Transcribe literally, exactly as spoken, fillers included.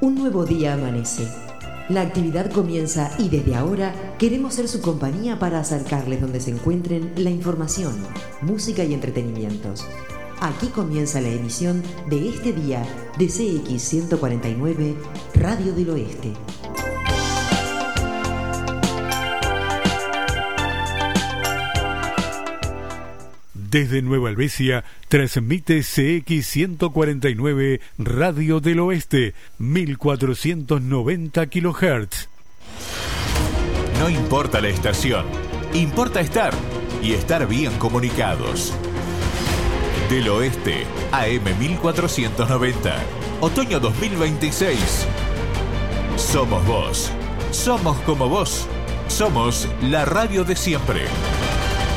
Un nuevo día amanece. La actividad comienza y desde ahora queremos ser su compañía para acercarles donde se encuentren la información, música y entretenimientos. Aquí comienza la emisión de este día de C X ciento cuarenta y nueve, Radio del Oeste. Desde Nueva Helvecia transmite C X ciento cuarenta y nueve Radio del Oeste, mil cuatrocientos noventa kilohertz. No importa la estación, importa estar y estar bien comunicados. Del Oeste, A M mil cuatrocientos noventa, otoño dos mil veintiséis. Somos vos, somos como vos, somos la radio de siempre.